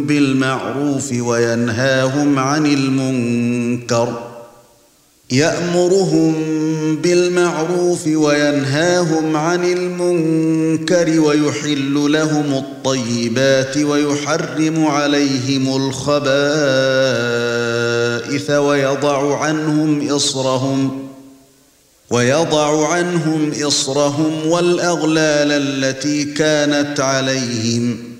بالمعروف وينهاهم عن المنكر يأمرهم بالمعروف وينهاهم عن المنكر ويحل لهم الطيبات ويحرم عليهم الخبائث ويضع عنهم إصرهم والأغلال التي كانت عليهم